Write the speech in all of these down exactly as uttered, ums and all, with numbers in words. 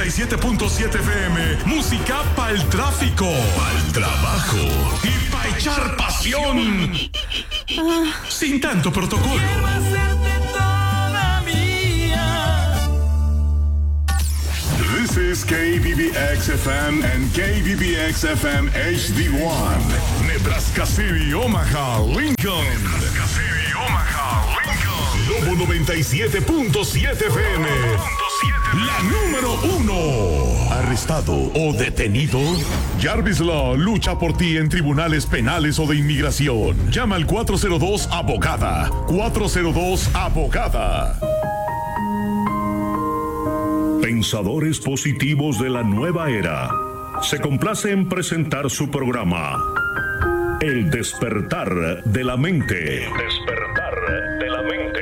noventa y siete punto siete F M, música para el tráfico, pa'l trabajo y para echar pasión. Sin tanto protocolo. This is K B B X F M and K B B X F M H D one. Nebraska City, Omaha, Lincoln. Nebraska City, Omaha, Lincoln. Lobo noventa y siete punto siete F M. La número uno. ¿Arrestado o detenido? Jarvis Law lucha por ti en tribunales penales o de inmigración. Llama al cuatro cero dos abogada. cuatro cero dos abogada. Pensadores positivos de la nueva era. Se complace en presentar su programa El despertar de la mente. El despertar de la mente.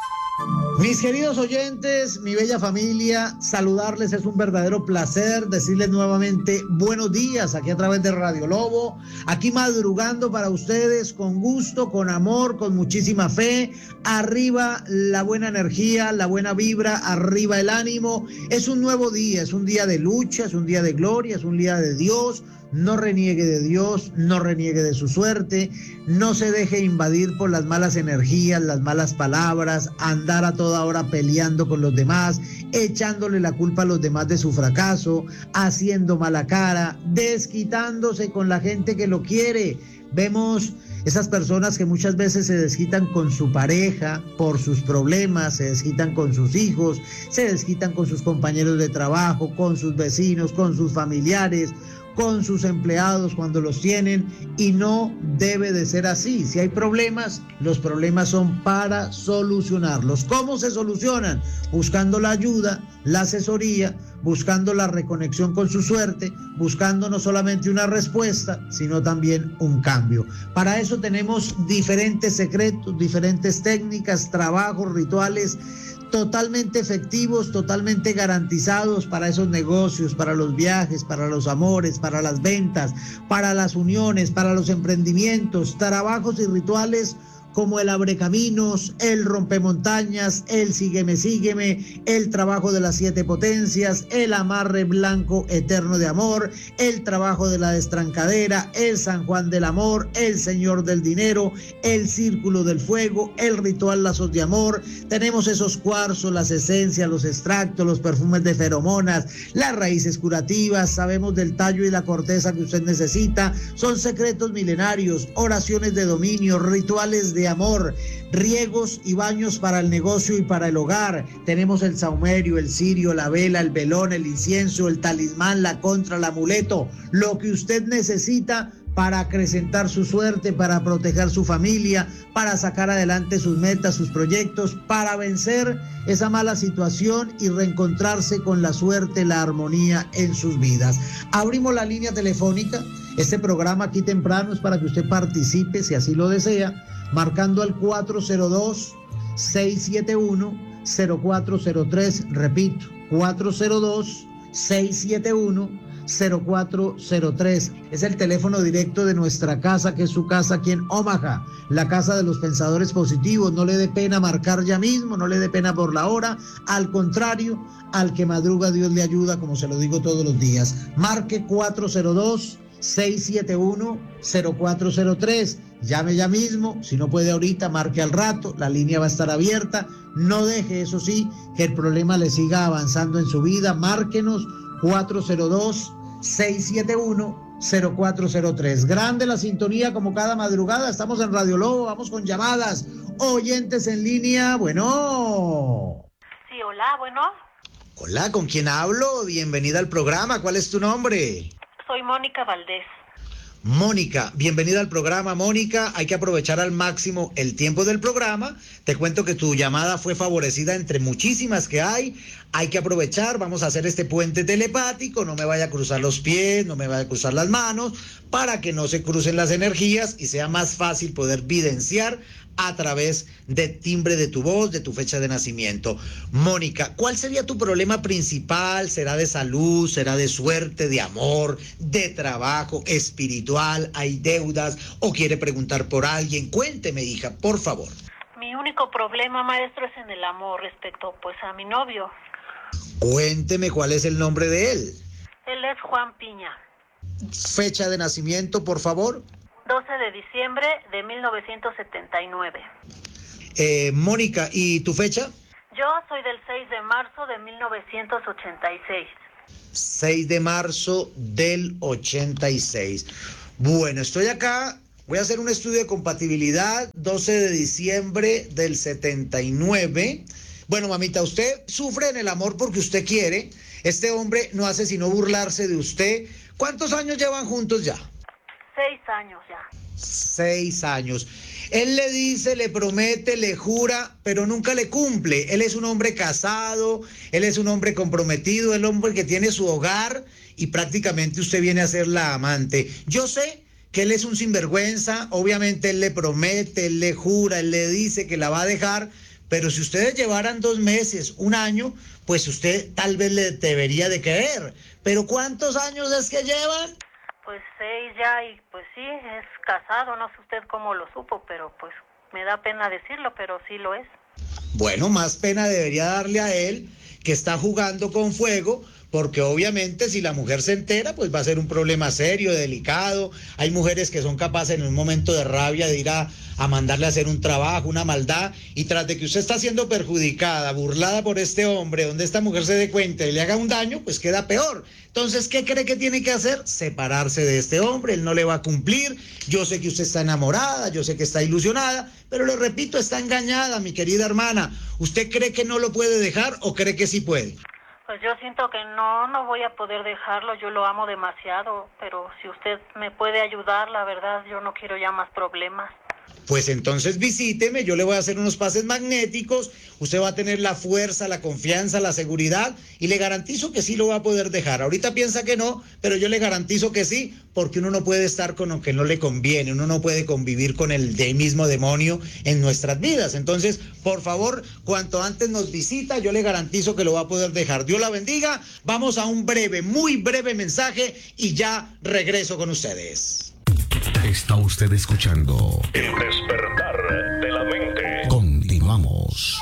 Mis queridos oyentes, mi bella familia, saludarles es un verdadero placer, decirles nuevamente buenos días aquí a través de Radio Lobo, aquí madrugando para ustedes con gusto, con amor, con muchísima fe, arriba la buena energía, la buena vibra, arriba el ánimo. Es un nuevo día, es un día de lucha, es un día de gloria, es un día de Dios. No reniegue de Dios, no reniegue de su suerte, no se deje invadir por las malas energías, las malas palabras, andar a toda hora peleando con los demás, echándole la culpa a los demás de su fracaso, haciendo mala cara, desquitándose con la gente que lo quiere. Vemos esas personas que muchas veces se desquitan con su pareja por sus problemas, se desquitan con sus hijos, se desquitan con sus compañeros de trabajo, con sus vecinos, con sus familiares, con sus empleados cuando los tienen, y no debe de ser así. Si hay problemas, los problemas son para solucionarlos. ¿Cómo se solucionan? Buscando la ayuda, la asesoría, buscando la reconexión con su suerte, buscando no solamente una respuesta, sino también un cambio. Para eso tenemos diferentes secretos, diferentes técnicas, trabajos, rituales totalmente efectivos, totalmente garantizados para esos negocios, para los viajes, para los amores, para las ventas, para las uniones, para los emprendimientos, trabajos y rituales como el abrecaminos, el rompemontañas, el sígueme, sígueme, el trabajo de las siete potencias, el amarre blanco eterno de amor, el trabajo de la destrancadera, el San Juan del amor, el Señor del dinero, el círculo del fuego, el ritual lazos de amor. Tenemos esos cuarzos, las esencias, los extractos, los perfumes de feromonas, las raíces curativas, sabemos del tallo y la corteza que usted necesita. Son secretos milenarios, oraciones de dominio, rituales de amor, riegos y baños para el negocio y para el hogar. Tenemos el saumerio, el cirio, la vela, el velón, el incienso, el talismán, la contra, el amuleto, lo que usted necesita para acrecentar su suerte, para proteger su familia, para sacar adelante sus metas, sus proyectos, para vencer esa mala situación y reencontrarse con la suerte, la armonía en sus vidas. Abrimos la línea telefónica. Este programa aquí temprano es para que usted participe, si así lo desea, marcando al cuatro cero dos, seis siete uno, cero cuatro cero tres, repito, cuatro cero dos, seis siete uno, cero cuatro cero tres. Es el teléfono directo de nuestra casa, que es su casa aquí en Omaha, la casa de los pensadores positivos. No le dé pena marcar ya mismo, no le dé pena por la hora, al contrario, al que madruga Dios le ayuda, como se lo digo todos los días. Marque cuatro cero dos, seis siete uno, cero cuatro cero tres. Llame ya mismo, si no puede ahorita, marque al rato, la línea va a estar abierta. No deje, eso sí, que el problema le siga avanzando en su vida. Márquenos cuatro cero dos, seis siete uno, cero cuatro cero tres. Grande la sintonía como cada madrugada. Estamos en Radio Lobo, vamos con llamadas. Oyentes en línea, bueno. Sí, hola, bueno. Hola, ¿con quién hablo? Bienvenida al programa, ¿cuál es tu nombre? Soy Mónica Valdés. Mónica, bienvenida al programa, Mónica. Hay que aprovechar al máximo el tiempo del programa. Te cuento que tu llamada fue favorecida entre muchísimas que hay. Hay que aprovechar, vamos a hacer este puente telepático. No me vaya a cruzar los pies, no me vaya a cruzar las manos, para que no se crucen las energías y sea más fácil poder videnciar a través de timbre de tu voz, de tu fecha de nacimiento. Mónica, ¿cuál sería tu problema principal? ¿Será de salud? ¿Será de suerte, de amor, de trabajo, espiritual? ¿Hay deudas? ¿O quiere preguntar por alguien? Cuénteme, hija, por favor. Mi único problema, maestro, es en el amor respecto, pues, a mi novio. Cuénteme cuál es el nombre de él. Él es Juan Piña. Fecha de nacimiento, por favor. doce de diciembre de mil novecientos setenta y nueve. Eh, Mónica, ¿y tu fecha? Yo soy del seis de marzo de mil novecientos ochenta y seis. seis de marzo del ochenta y seis. Bueno, estoy acá, voy a hacer un estudio de compatibilidad, doce de diciembre del setenta y nueve. Bueno, mamita, usted sufre en el amor porque usted quiere. Este hombre no hace sino burlarse de usted. ¿Cuántos años llevan juntos ya? Seis años ya. Seis años. Él le dice, le promete, le jura, pero nunca le cumple. Él es un hombre casado, él es un hombre comprometido, el hombre que tiene su hogar y prácticamente usted viene a ser la amante. Yo sé que él es un sinvergüenza, obviamente él le promete, él le jura, él le dice que la va a dejar, pero si ustedes llevaran dos meses, un año, pues usted tal vez le debería de creer. Pero ¿cuántos años es que llevan? Pues seis ya y pues sí, es casado, no sé usted cómo lo supo, pero pues me da pena decirlo, pero sí lo es. Bueno, más pena debería darle a él que está jugando con fuego, porque obviamente si la mujer se entera, pues va a ser un problema serio, delicado. Hay mujeres que son capaces en un momento de rabia de ir a, a mandarle a hacer un trabajo, una maldad, y tras de que usted está siendo perjudicada, burlada por este hombre, donde esta mujer se dé cuenta y le haga un daño, pues queda peor. Entonces, ¿qué cree que tiene que hacer? Separarse de este hombre, él no le va a cumplir. Yo sé que usted está enamorada, yo sé que está ilusionada, pero le repito, está engañada, mi querida hermana. ¿Usted cree que no lo puede dejar o cree que sí puede? Pues yo siento que no, no voy a poder dejarlo, yo lo amo demasiado, pero si usted me puede ayudar, la verdad, yo no quiero ya más problemas. Pues entonces visíteme, yo le voy a hacer unos pases magnéticos, usted va a tener la fuerza, la confianza, la seguridad y le garantizo que sí lo va a poder dejar. Ahorita piensa que no, pero yo le garantizo que sí, porque uno no puede estar con lo que no le conviene, uno no puede convivir con el de mismo demonio en nuestras vidas. Entonces, por favor, cuanto antes nos visita, yo le garantizo que lo va a poder dejar. Dios la bendiga, vamos a un breve, muy breve mensaje y ya regreso con ustedes. Está usted escuchando El despertar de la mente. Continuamos.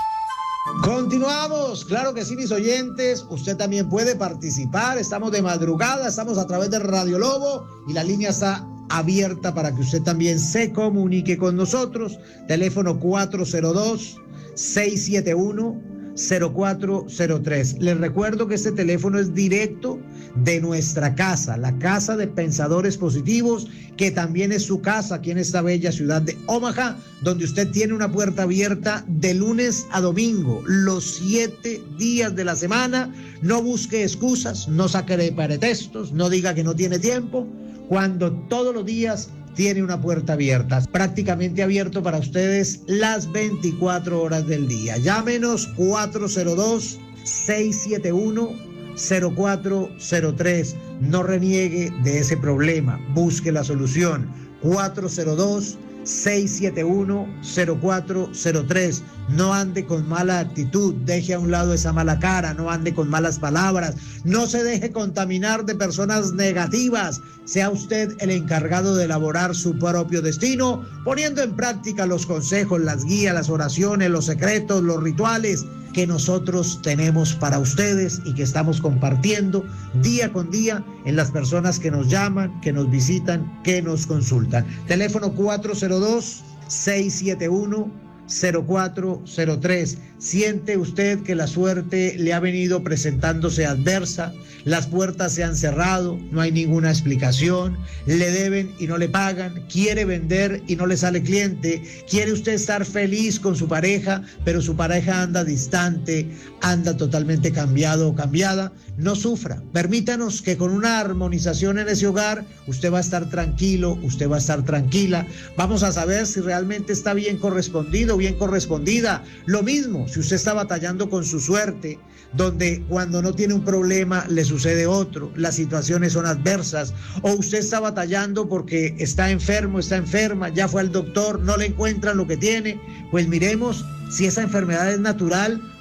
Continuamos, claro que sí, mis oyentes, usted también puede participar, estamos de madrugada, estamos a través de Radio Lobo y la línea está abierta para que usted también se comunique con nosotros. Teléfono cuatro cero dos, seis siete uno, cero cuatro cero tres. Les recuerdo que este teléfono es directo de nuestra casa, la Casa de Pensadores Positivos, que también es su casa aquí en esta bella ciudad de Omaha, donde usted tiene una puerta abierta de lunes a domingo, los siete días de la semana. No busque excusas, no saque de pretextos, no diga que no tiene tiempo, cuando todos los días tiene una puerta abierta, prácticamente abierto para ustedes las veinticuatro horas del día. Llámenos cuatro cero dos, seis siete uno, cero cuatro cero tres. No reniegue de ese problema, busque la solución. cuatro cero dos, seis siete uno, cero cuatro cero tres. No ande con mala actitud, deje a un lado esa mala cara, no ande con malas palabras, no se deje contaminar de personas negativas. Sea usted el encargado de elaborar su propio destino, poniendo en práctica los consejos, las guías, las oraciones, los secretos, los rituales que nosotros tenemos para ustedes y que estamos compartiendo día con día en las personas que nos llaman, que nos visitan, que nos consultan. Teléfono cuatro cero dos, seis siete uno, cero cuatro cero tres. ¿Siente usted que la suerte le ha venido presentándose adversa? Las puertas se han cerrado, no hay ninguna explicación, le deben y no le pagan, quiere vender y no le sale cliente, quiere usted estar feliz con su pareja, pero su pareja anda distante, anda totalmente cambiado o cambiada. No sufra, permítanos que con una armonización en ese hogar usted va a estar tranquilo, usted va a estar tranquila, vamos a saber si realmente está bien correspondido, bien correspondida. Lo mismo, si usted está batallando con su suerte, donde cuando no tiene un problema le sucede otro, las situaciones son adversas, o usted está batallando porque está enfermo, está enferma, ya fue al doctor, no le encuentran lo que tiene, pues miremos si esa enfermedad es natural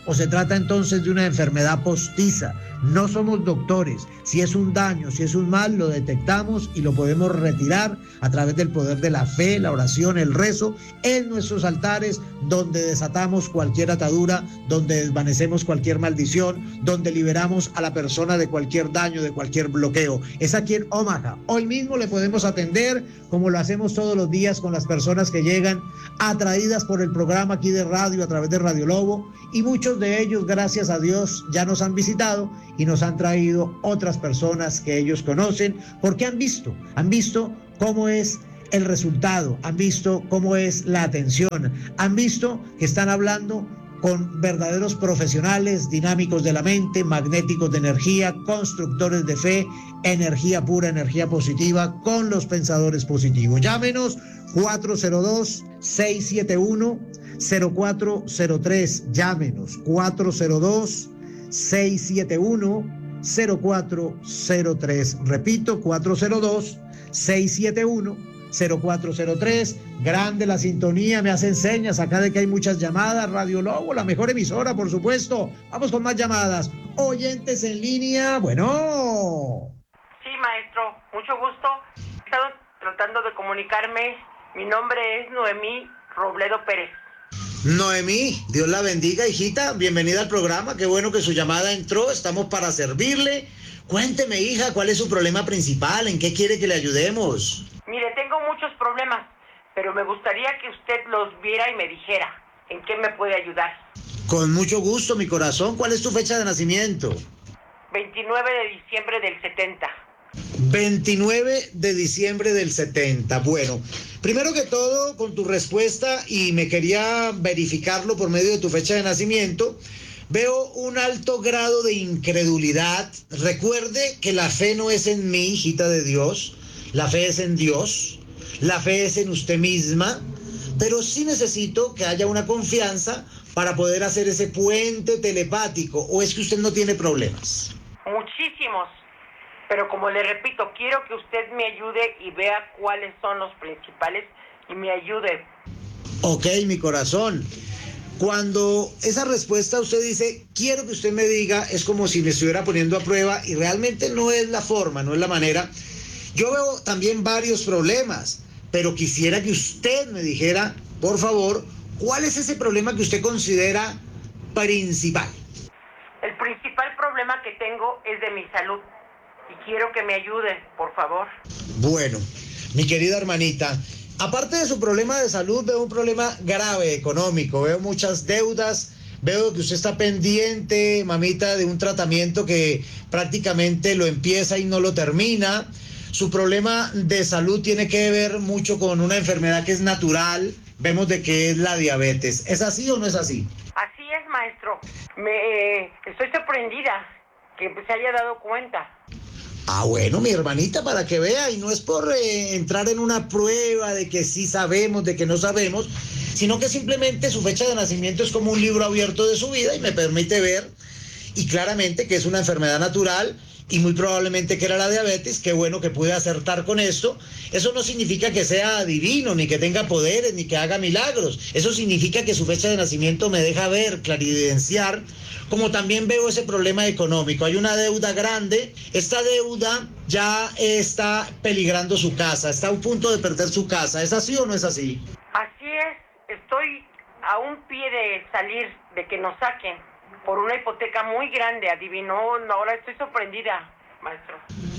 o se trata entonces de una enfermedad postiza. No somos doctores. Si es un daño, si es un mal, lo detectamos y lo podemos retirar a través del poder de la fe, la oración, el rezo en nuestros altares, donde desatamos cualquier atadura, donde desvanecemos cualquier maldición, donde liberamos a la persona de cualquier daño, de cualquier bloqueo. Es aquí en Omaha. Hoy mismo le podemos atender, como lo hacemos todos los días con las personas que llegan atraídas por el programa aquí de radio a través de Radio Lobo, y muchos de ellos, gracias a Dios, ya nos han visitado y nos han traído otras personas que ellos conocen, porque han visto, han visto cómo es el resultado, han visto cómo es la atención, han visto que están hablando con verdaderos profesionales, dinámicos de la mente, magnéticos de energía, constructores de fe, energía pura, energía positiva, con los pensadores positivos. Llámenos cuatro cero dos, seis siete uno, cero cuatro cero tres, llámenos cuatro cero dos, seis siete uno, cero cuatro cero tres. Repito, cuatro cero dos, seis siete uno, cero cuatro cero tres. Grande la sintonía, me hacen señas acá de que hay muchas llamadas. Radio Lobo, la mejor emisora, por supuesto. Vamos con más llamadas. Oyentes en línea, bueno. Sí, maestro, mucho gusto. He estado tratando de comunicarme. Mi nombre es Noemí Robledo Pérez. Noemí, Dios la bendiga, hijita. Bienvenida al programa. Qué bueno que su llamada entró. Estamos para servirle. Cuénteme, hija, ¿cuál es su problema principal? ¿En qué quiere que le ayudemos? Mire, tengo muchos problemas, pero me gustaría que usted los viera y me dijera en qué me puede ayudar. Con mucho gusto, mi corazón. ¿Cuál es tu fecha de nacimiento? veintinueve de diciembre del setenta. veintinueve de diciembre del setenta. Bueno, primero que todo, con tu respuesta, y me quería verificarlo por medio de tu fecha de nacimiento, veo un alto grado de incredulidad. Recuerde que la fe no es en mí, hijita de Dios. La fe es en Dios. La fe es en usted misma. Pero sí necesito que haya una confianza para poder hacer ese puente telepático. ¿O es que usted no tiene problemas? Muchísimos. Pero como le repito, quiero que usted me ayude y vea cuáles son los principales y me ayude. Ok, mi corazón. Cuando esa respuesta usted dice, quiero que usted me diga, es como si me estuviera poniendo a prueba y realmente no es la forma, no es la manera. Yo veo también varios problemas, pero quisiera que usted me dijera, por favor, ¿cuál es ese problema que usted considera principal? El principal problema que tengo es de mi salud y quiero que me ayude, por favor. Bueno, mi querida hermanita, aparte de su problema de salud, veo un problema grave económico, veo muchas deudas, veo que usted está pendiente, mamita, de un tratamiento que prácticamente lo empieza y no lo termina. Su problema de salud tiene que ver mucho con una enfermedad que es natural, vemos de que es la diabetes. ¿Es así o no es así? Así es, maestro. Me eh, estoy sorprendida que se haya dado cuenta. Ah, bueno, mi hermanita, para que vea, y no es por eh, entrar en una prueba de que sí sabemos, de que no sabemos, sino que simplemente su fecha de nacimiento es como un libro abierto de su vida y me permite ver, y claramente que es una enfermedad natural, y muy probablemente que era la diabetes. Qué bueno que pude acertar con esto. Eso no significa que sea divino, ni que tenga poderes, ni que haga milagros. Eso significa que su fecha de nacimiento me deja ver, clarividenciar, como también veo ese problema económico. Hay una deuda grande. Esta deuda ya está peligrando su casa, está a un punto de perder su casa. ¿Es así o no es así? Así es. Estoy a un pie de salir, de que nos saquen por una hipoteca muy grande. Adivinó, ahora estoy sorprendida, maestro.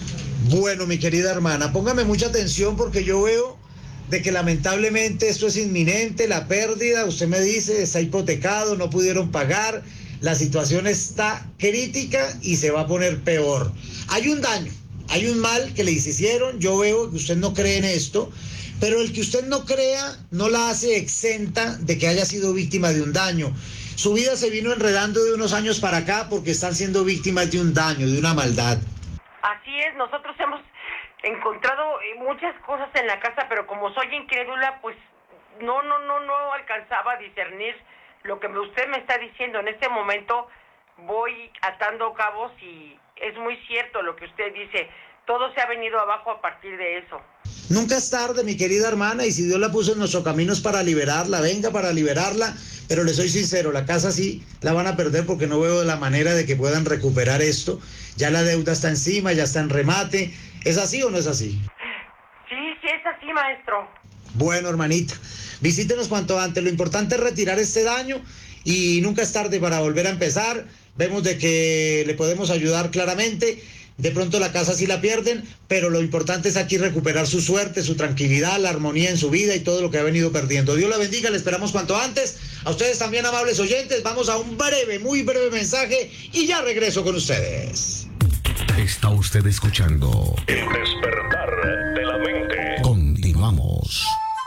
Bueno, mi querida hermana, póngame mucha atención porque yo veo de que lamentablemente esto es inminente, la pérdida. Usted me dice, está hipotecado, no pudieron pagar, la situación está crítica y se va a poner peor. Hay un daño, hay un mal que le hicieron. Yo veo que usted no cree en esto, pero el que usted no crea no la hace exenta de que haya sido víctima de un daño. Su vida se vino enredando de unos años para acá porque están siendo víctimas de un daño, de una maldad. Así es, nosotros hemos encontrado muchas cosas en la casa, pero como soy incrédula, pues no, no, no, no alcanzaba a discernir lo que usted me está diciendo. En este momento voy atando cabos y es muy cierto lo que usted dice. Todo se ha venido abajo a partir de eso. Nunca es tarde, mi querida hermana, y si Dios la puso en nuestros caminos para liberarla, venga para liberarla, pero le soy sincero, la casa sí la van a perder porque no veo la manera de que puedan recuperar esto. Ya la deuda está encima, ya está en remate. ¿Es así o no es así? Sí, sí es así, maestro. Bueno, hermanita, visítenos cuanto antes. Lo importante es retirar este daño y nunca es tarde para volver a empezar. Vemos de que le podemos ayudar claramente. De pronto la casa sí la pierden, pero lo importante es aquí recuperar su suerte, su tranquilidad, la armonía en su vida y todo lo que ha venido perdiendo. Dios la bendiga, le esperamos cuanto antes. A ustedes también, amables oyentes, vamos a un breve, muy breve mensaje y ya regreso con ustedes. Está usted escuchando El despertar de la mente. Continuamos.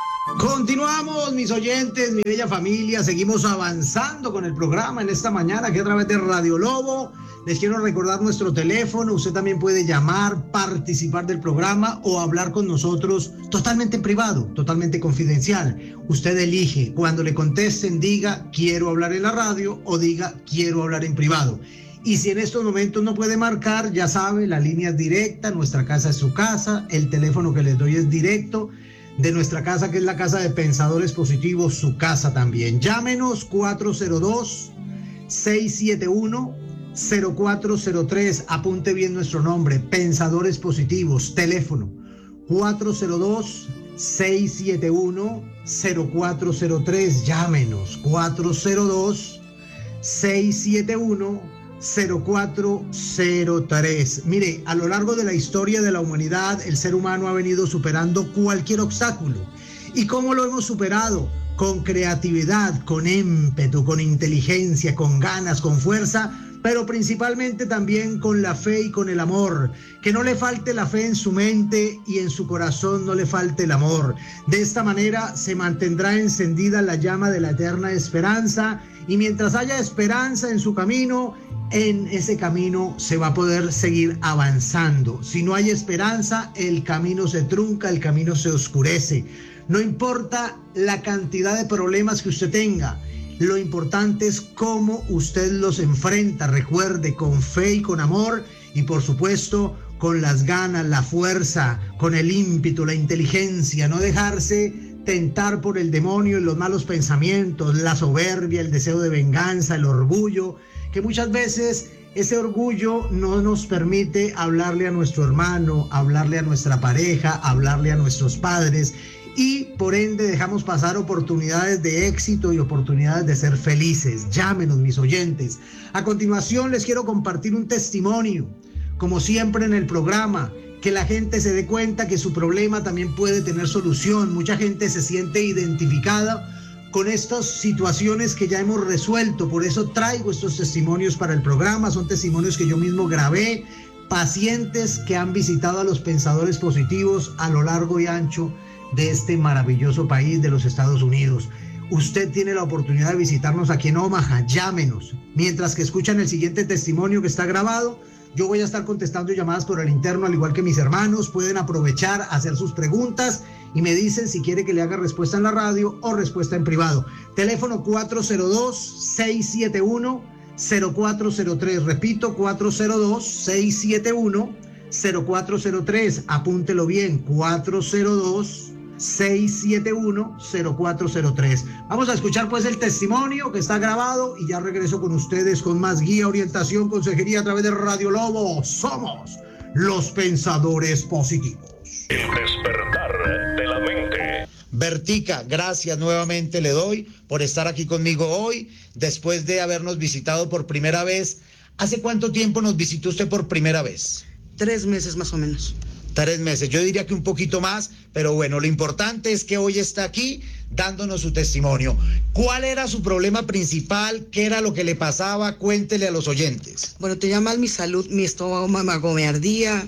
Continuamos, mis oyentes, mi bella familia. Seguimos avanzando con el programa en esta mañana aquí a través de Radio Lobo. Les quiero recordar nuestro teléfono. Usted también puede llamar, participar del programa o hablar con nosotros totalmente en privado, totalmente confidencial. Usted elige. Cuando le contesten, diga quiero hablar en la radio o diga quiero hablar en privado. Y si en estos momentos no puede marcar, ya sabe, la línea es directa. Nuestra casa es su casa. El teléfono que les doy es directo de nuestra casa, que es la casa de Pensadores Positivos, su casa también. Llámenos cuatro cero dos, seis siete uno, cero cuatro cero tres. Apunte bien nuestro nombre, Pensadores Positivos. Teléfono cuatro cero dos, seis siete uno, cero cuatro cero tres. Llámenos cuatro cero dos, seis siete uno, cero cuatro cero tres. Mire, a lo largo de la historia de la humanidad, el ser humano ha venido superando cualquier obstáculo. ¿Y cómo lo hemos superado? Con creatividad, con ímpetu, con inteligencia, con ganas, con fuerza, pero principalmente también con la fe y con el amor. Que no le falte la fe en su mente y en su corazón no le falte el amor. De esta manera se mantendrá encendida la llama de la eterna esperanza, y mientras haya esperanza en su camino, en ese camino se va a poder seguir avanzando. Si no hay esperanza, el camino se trunca, el camino se oscurece. No importa la cantidad de problemas que usted tenga, lo importante es cómo usted los enfrenta. Recuerde, con fe y con amor, y por supuesto con las ganas, la fuerza, con el ímpetu, la inteligencia. No dejarse tentar por el demonio y los malos pensamientos, la soberbia, el deseo de venganza, el orgullo, que muchas veces ese orgullo no nos permite hablarle a nuestro hermano, hablarle a nuestra pareja, hablarle a nuestros padres, y por ende dejamos pasar oportunidades de éxito y oportunidades de ser felices. Llámenos, mis oyentes. A continuación les quiero compartir un testimonio, como siempre en el programa, que la gente se dé cuenta que su problema también puede tener solución. Mucha gente se siente identificada con estas situaciones que ya hemos resuelto. Por eso traigo estos testimonios para el programa. Son testimonios que yo mismo grabé, pacientes que han visitado a los Pensadores Positivos a lo largo y ancho de este maravilloso país de los Estados Unidos. Usted tiene la oportunidad de visitarnos aquí en Omaha. Llámenos. Mientras que escuchan el siguiente testimonio que está grabado, yo voy a estar contestando llamadas por el interno, al igual que mis hermanos. Pueden aprovechar, hacer sus preguntas y me dicen si quiere que le haga respuesta en la radio o respuesta en privado. Teléfono cuatro cero dos, seis siete uno, cero cuatro cero tres. Repito, cuatro cero dos, seis siete uno, cero cuatro cero tres. Apúntelo bien, cuatro cero dos, seis siete uno, cero cuatro cero tres. Vamos a escuchar pues el testimonio que está grabado y ya regreso con ustedes con más guía, orientación, consejería a través de Radio Lobo. Somos los Pensadores Positivos. El despertar de la mente. Bertica, gracias nuevamente le doy por estar aquí conmigo hoy, después de habernos visitado por primera vez. ¿Hace cuánto tiempo nos visitó usted por primera vez? Tres meses más o menos. Tres meses, yo diría que un poquito más, pero bueno, lo importante es que hoy está aquí dándonos su testimonio. ¿Cuál era su problema principal? ¿Qué era lo que le pasaba? Cuéntele a los oyentes. Bueno, tenía mal mi salud, mi estómago me ardía,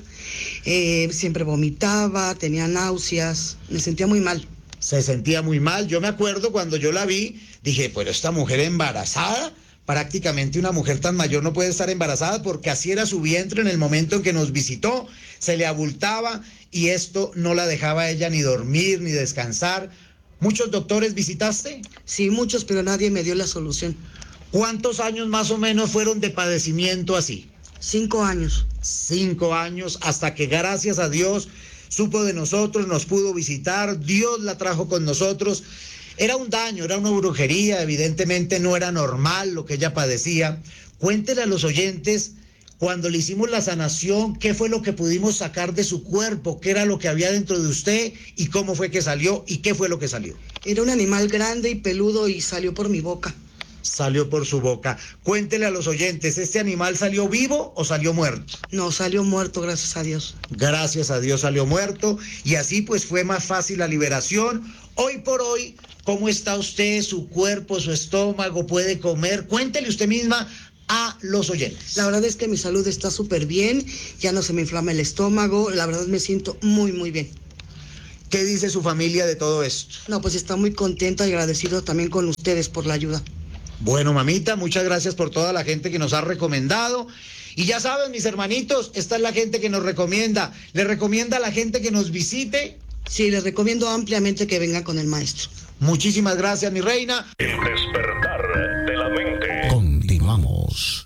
eh, siempre vomitaba, tenía náuseas, me sentía muy mal. Se sentía muy mal. Yo me acuerdo cuando yo la vi, dije, pero esta mujer embarazada, prácticamente una mujer tan mayor no puede estar embarazada, porque así era su vientre en el momento en que nos visitó, se le abultaba y esto no la dejaba a ella ni dormir ni descansar. ¿Muchos doctores visitaste? Sí, muchos, pero nadie me dio la solución. ¿Cuántos años más o menos fueron de padecimiento así? Cinco años. Cinco años, hasta que gracias a Dios supo de nosotros, nos pudo visitar, Dios la trajo con nosotros. Era un daño, era una brujería, evidentemente no era normal lo que ella padecía. Cuéntele a los oyentes, cuando le hicimos la sanación, qué fue lo que pudimos sacar de su cuerpo, qué era lo que había dentro de usted y cómo fue que salió y qué fue lo que salió. Era un animal grande y peludo y salió por mi boca. Salió por su boca. Cuéntele a los oyentes, ¿este animal salió vivo o salió muerto? No, salió muerto, gracias a Dios. Gracias a Dios salió muerto y así pues fue más fácil la liberación. Hoy por hoy, ¿cómo está usted, su cuerpo, su estómago? ¿Puede comer? Cuéntele usted misma a los oyentes. La verdad es que mi salud está súper bien, ya no se me inflama el estómago, la verdad me siento muy, muy bien. ¿Qué dice su familia de todo esto? No, pues está muy contenta y agradecido también con ustedes por la ayuda. Bueno, mamita, muchas gracias por toda la gente que nos ha recomendado. Y ya saben, mis hermanitos, esta es la gente que nos recomienda. Le recomienda a la gente que nos visite. Sí, les recomiendo ampliamente que vengan con el maestro. Muchísimas gracias, mi reina. El despertar de la mente. Continuamos.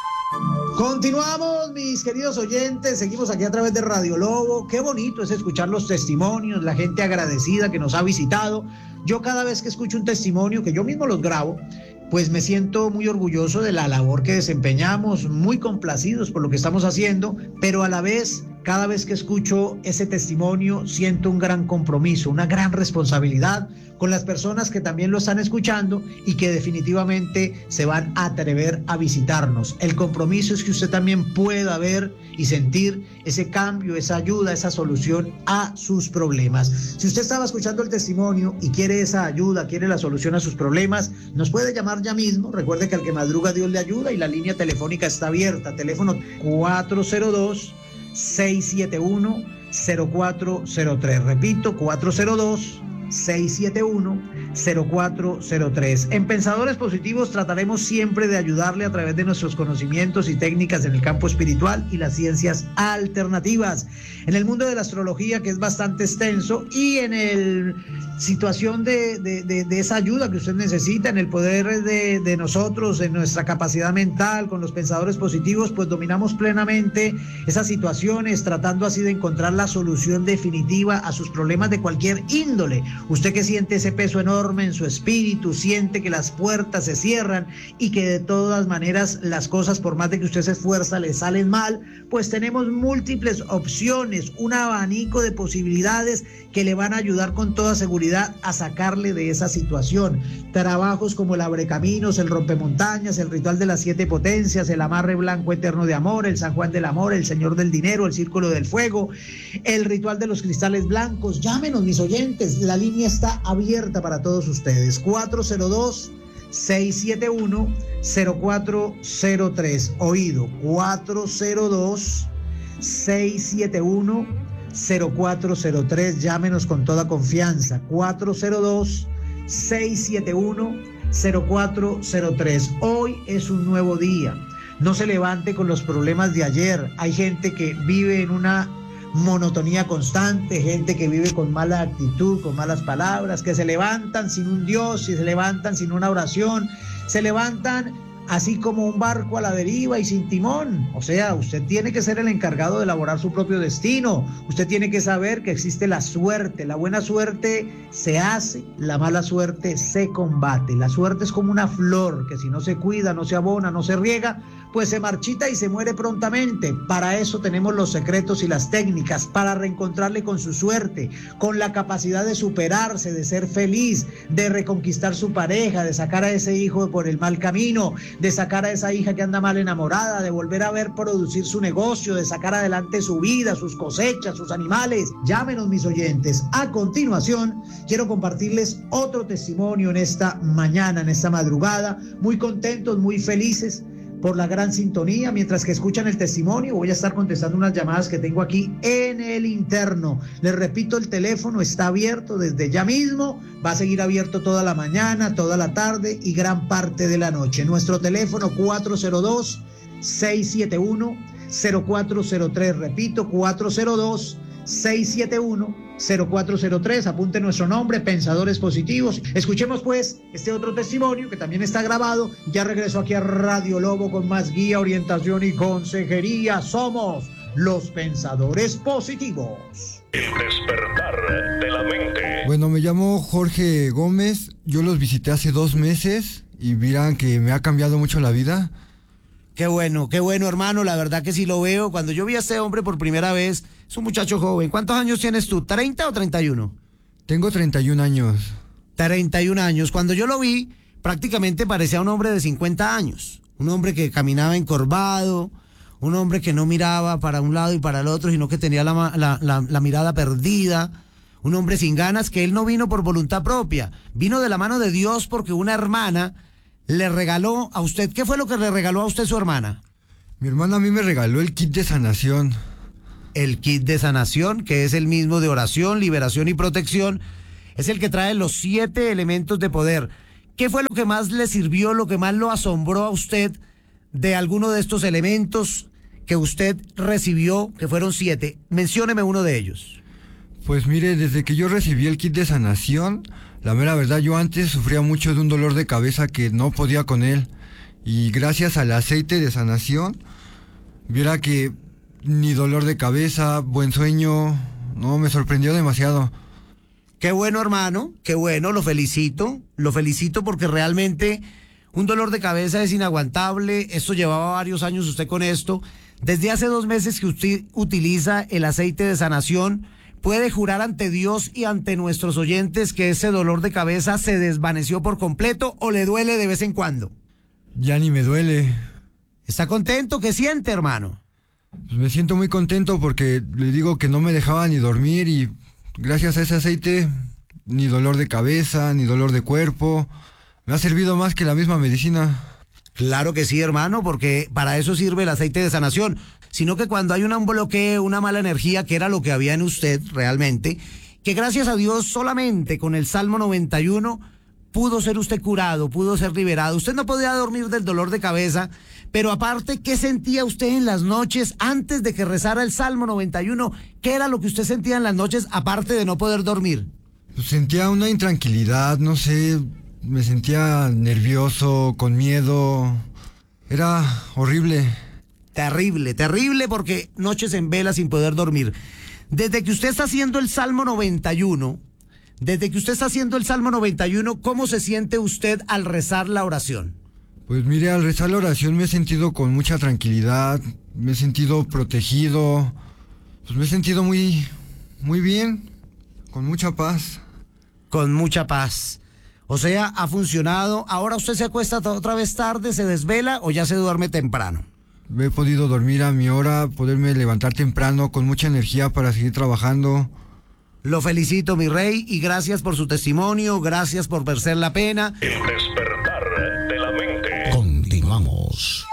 Continuamos, mis queridos oyentes, seguimos aquí a través de Radio Lobo. Qué bonito es escuchar los testimonios, la gente agradecida que nos ha visitado. Yo cada vez que escucho un testimonio, que yo mismo los grabo, pues me siento muy orgulloso de la labor que desempeñamos, muy complacidos por lo que estamos haciendo, pero a la vez, cada vez que escucho ese testimonio, siento un gran compromiso, una gran responsabilidad con las personas que también lo están escuchando y que definitivamente se van a atrever a visitarnos. El compromiso es que usted también pueda ver y sentir ese cambio, esa ayuda, esa solución a sus problemas. Si usted estaba escuchando el testimonio y quiere esa ayuda, quiere la solución a sus problemas, nos puede llamar ya mismo. Recuerde que al que madruga Dios le ayuda y la línea telefónica está abierta. Teléfono cuatro cero dos, seis siete uno, cero cuatro cero tres. Repito, cuatro cero dos, seis siete uno, cero cuatro cero tres. En Pensadores Positivos trataremos siempre de ayudarle a través de nuestros conocimientos y técnicas en el campo espiritual y las ciencias alternativas, en el mundo de la astrología, que es bastante extenso, y en el situación de, de, de, de esa ayuda que usted necesita, en el poder de, de nosotros, en nuestra capacidad mental. Con los Pensadores Positivos pues dominamos plenamente esas situaciones, tratando así de encontrar la solución definitiva a sus problemas de cualquier índole. Usted que siente ese peso enorme en su espíritu, siente que las puertas se cierran y que de todas maneras las cosas, por más de que usted se esfuerza, le salen mal, pues tenemos múltiples opciones, un abanico de posibilidades que le van a ayudar con toda seguridad a sacarle de esa situación. Trabajos como el abrecaminos, el rompemontañas, el ritual de las siete potencias, el amarre blanco eterno de amor, el San Juan del amor, el Señor del dinero, el círculo del fuego, el ritual de los cristales blancos. Llámenos, mis oyentes, la línea está abierta para todos ustedes. cuatro cero dos, seis siete uno, cero cuatro cero tres. Oído, cuatro cero dos, seis siete uno, cero cuatro cero tres. Llámenos con toda confianza. cuatro cero dos, seis siete uno, cero cuatro cero tres. Hoy es un nuevo día. No se levante con los problemas de ayer. Hay gente que vive en una monotonía constante, gente que vive con mala actitud, con malas palabras, que se levantan sin un Dios, y se levantan sin una oración, se levantan así como un barco a la deriva y sin timón. O sea, usted tiene que ser el encargado de elaborar su propio destino. Usted tiene que saber que existe la suerte. La buena suerte se hace, la mala suerte se combate. La suerte es como una flor que si no se cuida, no se abona, no se riega, pues se marchita y se muere prontamente. Para eso tenemos los secretos y las técnicas, para reencontrarle con su suerte, con la capacidad de superarse, de ser feliz, de reconquistar su pareja, de sacar a ese hijo por el mal camino, de sacar a esa hija que anda mal enamorada, de volver a ver producir su negocio, de sacar adelante su vida, sus cosechas, sus animales. Llámenos, mis oyentes. A continuación, quiero compartirles otro testimonio en esta mañana, en esta madrugada. Muy contentos, muy felices por la gran sintonía. Mientras que escuchan el testimonio, voy a estar contestando unas llamadas que tengo aquí en el interno. Les repito, el teléfono está abierto desde ya mismo, va a seguir abierto toda la mañana, toda la tarde y gran parte de la noche. Nuestro teléfono cuatro cero dos, seis siete uno, cero cuatro cero tres. Repito, cuatro cero dos, seis siete uno, cero cuatro cero tres. Apunte nuestro nombre, Pensadores Positivos. Escuchemos pues este otro testimonio que también está grabado. Ya regreso aquí a Radio Lobo con más guía, orientación y consejería. Somos los pensadores positivos. El despertar de la mente. Bueno, me llamo Jorge Gómez, yo los visité hace dos meses y miran que me ha cambiado mucho la vida. Qué bueno, qué bueno, hermano, la verdad que sí lo veo. Cuando yo vi a este hombre por primera vez, es un muchacho joven. ¿Cuántos años tienes tú? ¿treinta o treinta y uno? Tengo treinta y un años. treinta y un años. Cuando yo lo vi, prácticamente parecía un hombre de cincuenta años. Un hombre que caminaba encorvado, un hombre que no miraba para un lado y para el otro, sino que tenía la, la, la, la mirada perdida. Un hombre sin ganas, que él no vino por voluntad propia. Vino de la mano de Dios porque una hermana le regaló a usted. ¿Qué fue lo que le regaló a usted su hermana? Mi hermana a mí me regaló el kit de sanación. El kit de sanación, que es el mismo de oración, liberación y protección, es el que trae los siete elementos de poder. ¿Qué fue lo que más le sirvió, lo que más lo asombró a usted de alguno de estos elementos que usted recibió, que fueron siete? Mencióneme uno de ellos. Pues mire, desde que yo recibí el kit de sanación, la mera verdad, yo antes sufría mucho de un dolor de cabeza que no podía con él. Y gracias al aceite de sanación, viera que ni dolor de cabeza, buen sueño, no, me sorprendió demasiado. Qué bueno, hermano, qué bueno, lo felicito, lo felicito porque realmente un dolor de cabeza es inaguantable. Esto llevaba varios años usted con esto. Desde hace dos meses que usted utiliza el aceite de sanación, puede jurar ante Dios y ante nuestros oyentes que ese dolor de cabeza se desvaneció por completo o le duele de vez en cuando. Ya ni me duele. ¿Está contento? ¿Qué siente, hermano? Pues me siento muy contento porque le digo que no me dejaba ni dormir y gracias a ese aceite, ni dolor de cabeza, ni dolor de cuerpo. Me ha servido más que la misma medicina. Claro que sí, hermano, porque para eso sirve el aceite de sanación. Sino que cuando hay un bloqueo, una mala energía, que era lo que había en usted realmente, que gracias a Dios solamente con el Salmo noventa y uno pudo ser usted curado, pudo ser liberado. Usted no podía dormir del dolor de cabeza, pero aparte, ¿qué sentía usted en las noches antes de que rezara el Salmo noventa y uno? ¿Qué era lo que usted sentía en las noches aparte de no poder dormir? Pues sentía una intranquilidad, no sé, me sentía nervioso, con miedo. Era horrible. Terrible, terrible, porque noches en vela sin poder dormir. Desde que usted está haciendo el Salmo noventa y uno, desde que usted está haciendo el Salmo noventa y uno, ¿cómo se siente usted al rezar la oración? Pues mire, al rezar la oración me he sentido con mucha tranquilidad, me he sentido protegido, pues me he sentido muy, muy bien, con mucha paz. Con mucha paz. O sea, ha funcionado. ¿Ahora usted se acuesta otra vez tarde, se desvela o ya se duerme temprano? He podido dormir a mi hora, poderme levantar temprano con mucha energía para seguir trabajando. Lo felicito, mi rey, y gracias por su testimonio, gracias por merecer la pena. El despertar de la mente. Continuamos.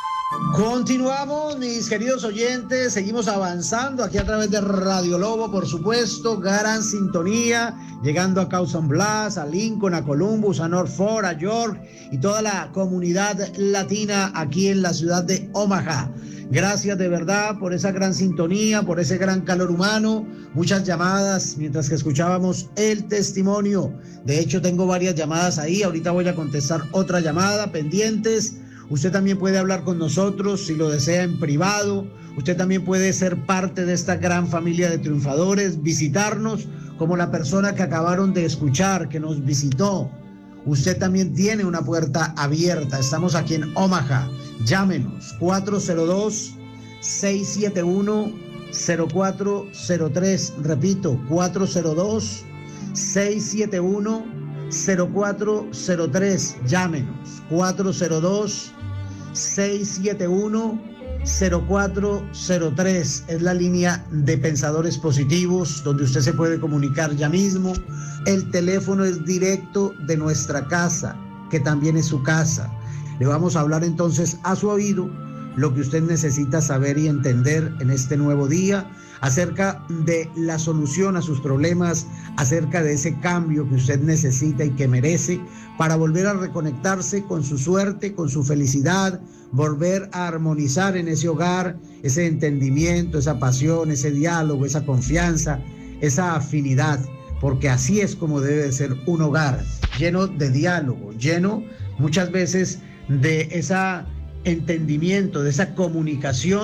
Continuamos, mis queridos oyentes, seguimos avanzando aquí a través de Radio Lobo, por supuesto, gran sintonía, llegando a Cawson Blas, a Lincoln, a Columbus, a Norfolk, a York y toda la comunidad latina aquí en la ciudad de Omaha. Gracias de verdad por esa gran sintonía, por ese gran calor humano, muchas llamadas mientras que escuchábamos el testimonio. De hecho, tengo varias llamadas ahí, ahorita voy a contestar otra llamada, pendientes. Usted también puede hablar con nosotros si lo desea en privado. Usted también puede ser parte de esta gran familia de triunfadores, visitarnos como la persona que acabaron de escuchar, que nos visitó. Usted también tiene una puerta abierta. Estamos aquí en Omaha. Llámenos cuatro cero dos, seis siete uno, cero cuatro cero tres. Repito, cuatro cero dos, seis siete uno, cero cuatro cero tres. Llámenos cuatro cero dos, seis siete uno, cero cuatro cero tres. Es la línea de Pensadores Positivos donde usted se puede comunicar ya mismo. El teléfono es directo de nuestra casa, que también es su casa. Le vamos a hablar entonces a su oído lo que usted necesita saber y entender en este nuevo día acerca de la solución a sus problemas, acerca de ese cambio que usted necesita y que merece para volver a reconectarse con su suerte, con su felicidad, volver a armonizar en ese hogar, ese entendimiento, esa pasión, ese diálogo, esa confianza, esa afinidad, porque así es como debe de ser un hogar, lleno de diálogo, lleno muchas veces de ese entendimiento, de esa comunicación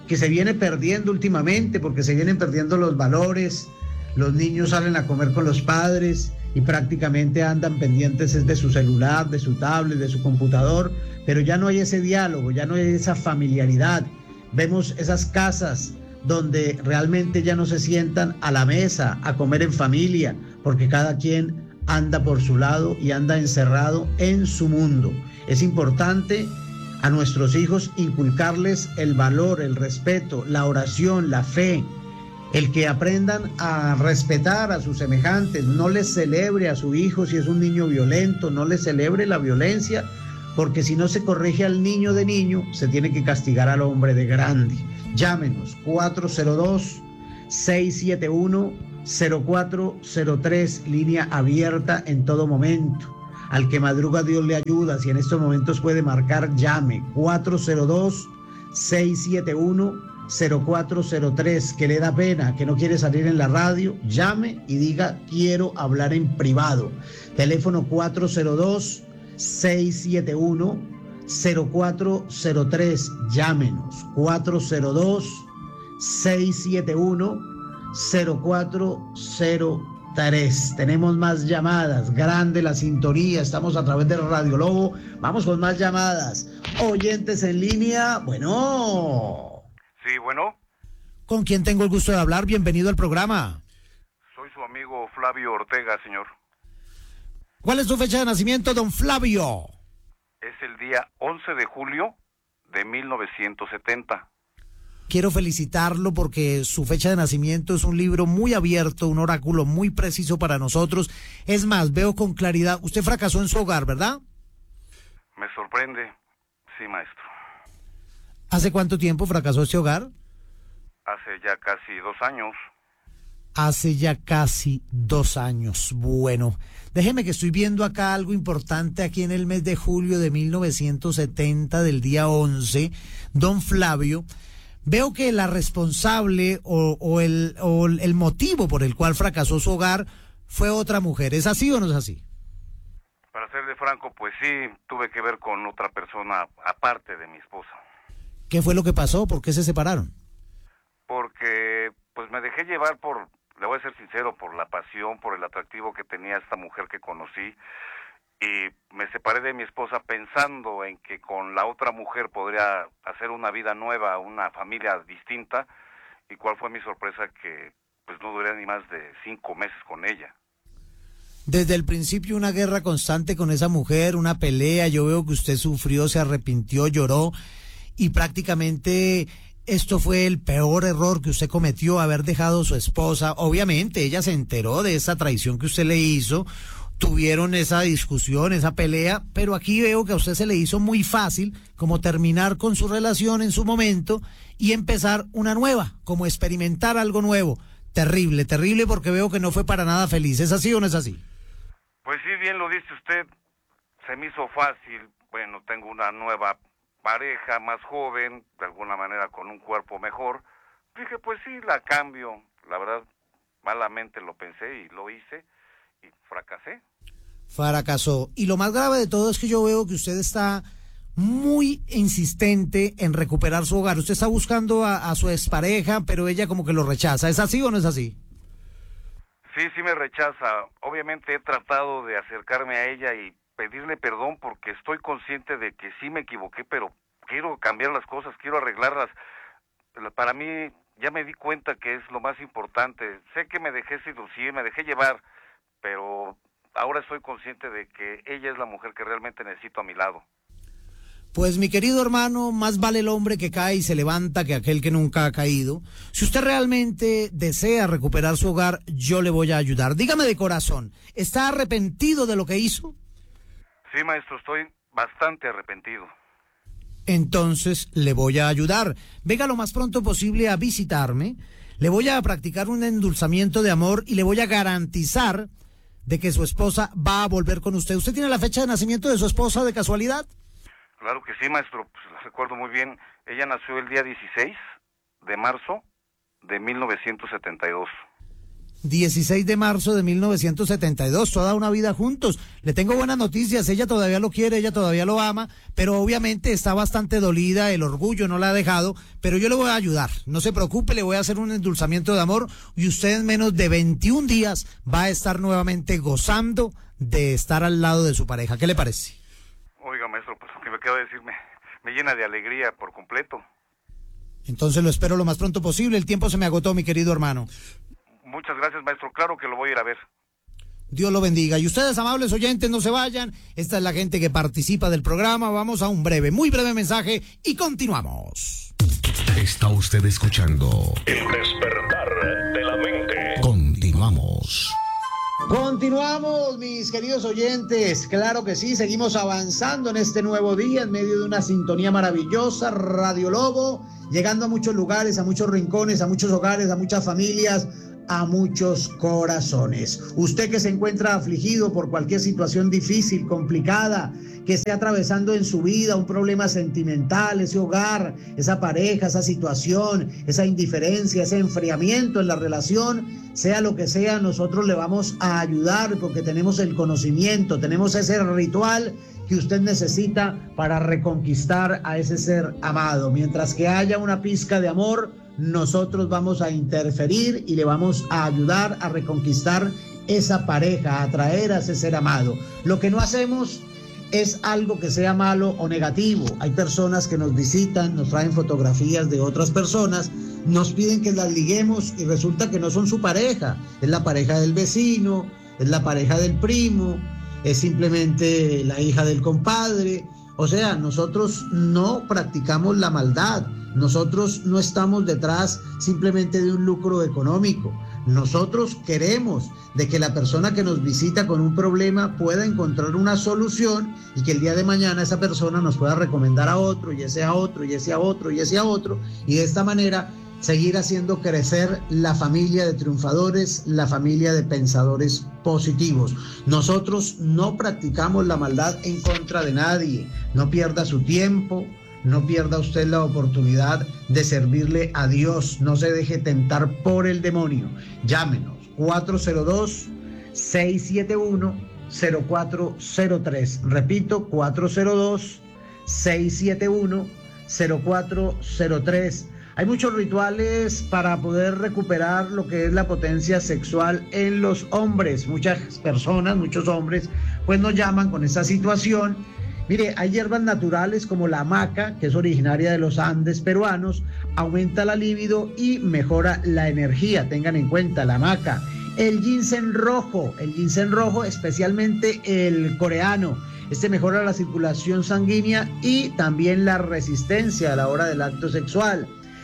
que se viene perdiendo últimamente, porque se vienen perdiendo los valores, los niños salen a comer con los padres y prácticamente andan pendientes de su celular, de su tablet, de su computador, pero ya no hay ese diálogo, ya no hay esa familiaridad. Vemos esas casas donde realmente ya no se sientan a la mesa a comer en familia, porque cada quien anda por su lado y anda encerrado en su mundo. Es importante a nuestros hijos inculcarles el valor, el respeto, la oración, la fe, el que aprendan a respetar a sus semejantes. No les celebre a su hijo si es un niño violento, no les celebre la violencia, porque si no se corrige al niño de niño, se tiene que castigar al hombre de grande. Llámenos cuatro cero dos, seis siete uno, cero cuatro cero tres, línea abierta en todo momento. Al que madruga Dios le ayuda. Si en estos momentos puede marcar, llame cuatro cero dos, seis siete uno, cero cuatro cero tres, que le da pena, que no quiere salir en la radio, llame y diga quiero hablar en privado. Teléfono cuatro cero dos, seis siete uno, cero cuatro cero tres, llámenos cuatro cero dos, seis siete uno, cero cuatro cero tres. Tenemos más llamadas, grande la sintonía, estamos a través de Radio Lobo, vamos con más llamadas. Oyentes en línea, bueno. Sí, bueno. ¿Con quién tengo el gusto de hablar? Bienvenido al programa. Soy su amigo Flavio Ortega, señor. ¿Cuál es su fecha de nacimiento, don Flavio? Es el día once de julio de mil novecientos setenta. Quiero felicitarlo porque su fecha de nacimiento es un libro muy abierto, un oráculo muy preciso para nosotros. Es más, veo con claridad, usted fracasó en su hogar, ¿verdad? Me sorprende, sí, maestro. ¿Hace cuánto tiempo fracasó este hogar? Hace ya casi dos años. Hace ya casi dos años. Bueno, déjeme que estoy viendo acá algo importante aquí en el mes de julio de mil novecientos setenta, del día once. Don Flavio, veo que la responsable o, o, el, o el motivo por el cual fracasó su hogar fue otra mujer. ¿Es así o no es así? Para serle franco, pues sí, tuve que ver con otra persona aparte de mi esposa. ¿Qué fue lo que pasó? ¿Por qué se separaron? Porque pues me dejé llevar por, le voy a ser sincero, por la pasión, por el atractivo que tenía esta mujer que conocí, y me separé de mi esposa pensando en que con la otra mujer podría hacer una vida nueva, una familia distinta, y cuál fue mi sorpresa, que pues no duré ni más de cinco meses con ella. Desde el principio una guerra constante con esa mujer, una pelea, yo veo que usted sufrió, se arrepintió, lloró, y prácticamente esto fue el peor error que usted cometió, haber dejado a su esposa. Obviamente ella se enteró de esa traición que usted le hizo, tuvieron esa discusión, esa pelea, pero aquí veo que a usted se le hizo muy fácil como terminar con su relación en su momento y empezar una nueva, como experimentar algo nuevo. Terrible, terrible, porque veo que no fue para nada feliz. ¿Es así o no es así? Pues sí, bien lo dice usted, se me hizo fácil. Bueno, tengo una nueva pareja, más joven, de alguna manera con un cuerpo mejor. Dije, pues sí, la cambio. La verdad, malamente lo pensé y lo hice y fracasé. Fracasó. Y lo más grave de todo es que yo veo que usted está muy insistente en recuperar su hogar. Usted está buscando a, a su expareja, pero ella como que lo rechaza. ¿Es así o no es así? Sí, sí me rechaza. Obviamente he tratado de acercarme a ella y pedirle perdón porque estoy consciente de que sí me equivoqué, pero quiero cambiar las cosas, quiero arreglarlas. Para mí ya me di cuenta que es lo más importante. Sé que me dejé seducir, me dejé llevar, pero ahora estoy consciente de que ella es la mujer que realmente necesito a mi lado. Pues mi querido hermano, más vale el hombre que cae y se levanta que aquel que nunca ha caído. Si usted realmente desea recuperar su hogar, yo le voy a ayudar. Dígame de corazón, ¿está arrepentido de lo que hizo? Sí, maestro, estoy bastante arrepentido. Entonces le voy a ayudar. Venga lo más pronto posible a visitarme. Le voy a practicar un endulzamiento de amor y le voy a garantizar de que su esposa va a volver con usted. ¿Usted tiene la fecha de nacimiento de su esposa de casualidad? Claro que sí, maestro, pues la recuerdo muy bien. Ella nació el día dieciséis de marzo de mil novecientos setenta y dos. dieciséis de marzo de mil novecientos setenta y dos, toda una vida juntos. Le tengo buenas noticias, ella todavía lo quiere, ella todavía lo ama, pero obviamente está bastante dolida, el orgullo no la ha dejado, pero yo le voy a ayudar, no se preocupe, le voy a hacer un endulzamiento de amor y usted en menos de veintiún días va a estar nuevamente gozando de estar al lado de su pareja. ¿Qué le parece? Oiga, maestro, pues lo que me acaba de decir me, me llena de alegría por completo. Entonces lo espero lo más pronto posible, el tiempo se me agotó, mi querido hermano. Muchas gracias, maestro. Claro que lo voy a ir a ver. Dios lo bendiga. Y ustedes, amables oyentes, no se vayan. Esta es la gente que participa del programa. Vamos a un breve, muy breve mensaje y continuamos. Está usted escuchando El despertar de la mente. Continuamos. Continuamos, mis queridos oyentes. Claro que sí, seguimos avanzando en este nuevo día en medio de una sintonía maravillosa. Radio Lobo, llegando a muchos lugares, a muchos rincones, a muchos hogares, a muchas familias, a muchos corazones. Usted que se encuentra afligido por cualquier situación difícil, complicada, que esté atravesando en su vida un problema sentimental, ese hogar, esa pareja, esa situación, esa indiferencia, ese enfriamiento en la relación, sea lo que sea, nosotros le vamos a ayudar porque tenemos el conocimiento, tenemos ese ritual que usted necesita para reconquistar a ese ser amado. Mientras que haya una pizca de amor, nosotros vamos a interferir y le vamos a ayudar a reconquistar esa pareja, a atraer a ese ser amado. Lo que no hacemos es algo que sea malo o negativo. Hay personas que nos visitan, nos traen fotografías de otras personas, nos piden que las liguemos y resulta que no son su pareja, es la pareja del vecino, es la pareja del primo, es simplemente la hija del compadre. O sea, nosotros no practicamos la maldad. Nosotros no estamos detrás simplemente de un lucro económico. Nosotros queremos de que la persona que nos visita con un problema pueda encontrar una solución y que el día de mañana esa persona nos pueda recomendar a otro, y ese a otro, y ese a otro, y ese a otro, y de esta manera seguir haciendo crecer la familia de triunfadores, la familia de pensadores positivos. Nosotros no practicamos la maldad en contra de nadie. No pierda su tiempo. No pierda usted la oportunidad de servirle a Dios. No se deje tentar por el demonio. Llámenos cuatro cero dos, seis siete uno, cero cuatro cero tres. Repito, cuatro cero dos, seis siete uno, cero cuatro cero tres. Hay muchos rituales para poder recuperar lo que es la potencia sexual en los hombres. Muchas personas, muchos hombres, pues nos llaman con esta situación. Mire, hay hierbas naturales como la hamaca, que es originaria de los Andes peruanos, aumenta la libido y mejora la energía. Tengan en cuenta la hamaca. El ginseng rojo, el ginseng rojo, especialmente el coreano. Este mejora la circulación sanguínea y también la resistencia a la hora del acto sexual.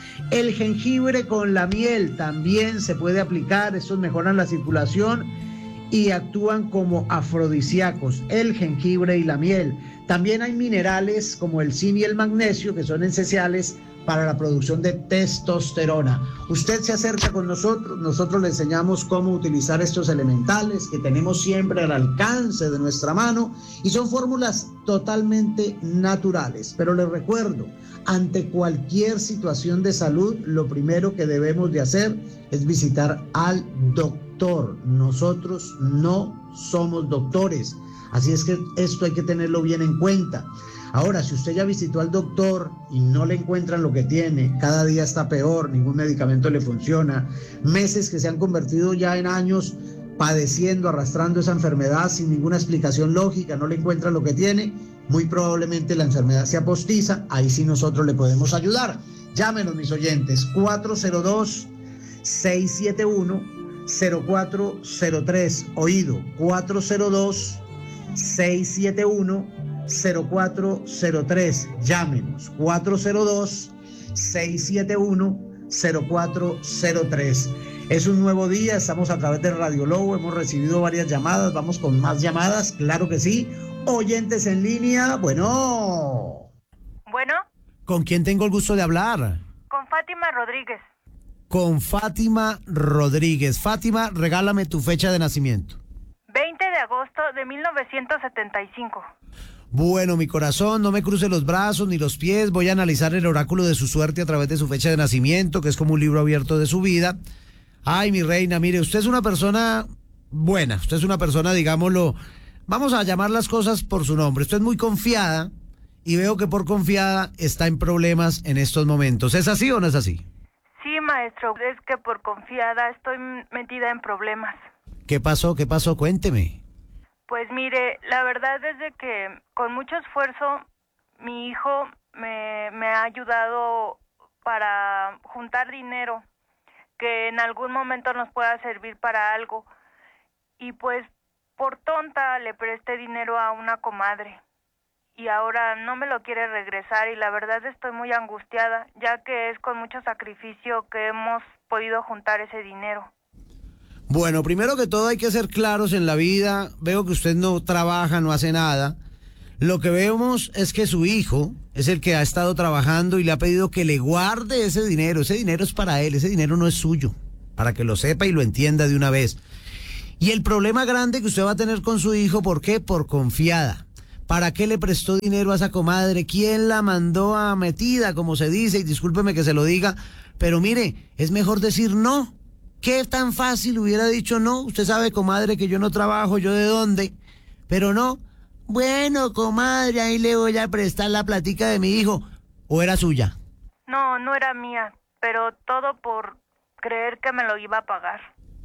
El jengibre con la miel también se puede aplicar. Estos mejoran la circulación y actúan como afrodisíacos, el jengibre y la miel. También hay minerales como el zinc y el magnesio que son esenciales para la producción de testosterona. Usted se acerca con nosotros, nosotros le enseñamos cómo utilizar estos elementales que tenemos siempre al alcance de nuestra mano y son fórmulas totalmente naturales. Pero les recuerdo, ante cualquier situación de salud, lo primero que debemos de hacer es visitar al doctor. Nosotros no somos doctores, así es que esto hay que tenerlo bien en cuenta. Ahora, si usted ya visitó al doctor y no le encuentran lo que tiene, cada día está peor, ningún medicamento le funciona, meses que se han convertido ya en años padeciendo, arrastrando esa enfermedad sin ninguna explicación lógica, no le encuentran lo que tiene, muy probablemente la enfermedad se apostiza, ahí sí nosotros le podemos ayudar. Llámenos, mis oyentes, cuatro cero dos, seis siete uno, cero cuatro cero tres, oído, cuatro cero dos, seis siete uno, cero cuatro cero tres, llámenos, cuatro cero dos, seis siete uno, cero cuatro cero tres. Es un nuevo día, estamos a través de Radio Lobo, hemos recibido varias llamadas, vamos con más llamadas, claro que sí. Oyentes en línea, bueno. Bueno. ¿Con quién tengo el gusto de hablar? Con Fátima Rodríguez. Con Fátima Rodríguez. Fátima, regálame tu fecha de nacimiento. veinte de agosto de mil novecientos setenta y cinco. Bueno, mi corazón, no me cruce los brazos ni los pies, voy a analizar el oráculo de su suerte a través de su fecha de nacimiento, que es como un libro abierto de su vida. Ay, mi reina, mire, usted es una persona buena, usted es una persona, digámoslo, vamos a llamar las cosas por su nombre. Usted es muy confiada y veo que por confiada está en problemas en estos momentos. ¿Es así o no es así? Sí, maestro, es que por confiada estoy metida en problemas. ¿Qué pasó? ¿Qué pasó? Cuénteme. Pues mire, la verdad es de que con mucho esfuerzo mi hijo me, me ha ayudado para juntar dinero que en algún momento nos pueda servir para algo. Y pues por tonta le presté dinero a una comadre y ahora no me lo quiere regresar y la verdad estoy muy angustiada, ya que es con mucho sacrificio que hemos podido juntar ese dinero. Bueno, primero que todo hay que ser claros en la vida. Veo que usted no trabaja, no hace nada. Lo que vemos es que su hijo es el que ha estado trabajando y le ha pedido que le guarde ese dinero. Ese dinero es para él, ese dinero no es suyo, para que lo sepa y lo entienda de una vez. Y el problema grande que usted va a tener con su hijo, ¿por qué? Por confiada. ¿Para qué le prestó dinero a esa comadre? ¿Quién la mandó a metida, como se dice? Y discúlpeme que se lo diga, pero mire, es mejor decir no. ¿Qué tan fácil hubiera dicho no? Usted sabe, comadre, que yo no trabajo, ¿yo de dónde? Pero no. Bueno, comadre, ahí le voy a prestar la platica de mi hijo. ¿O era suya? No, no era mía, pero todo por creer que me lo iba a pagar.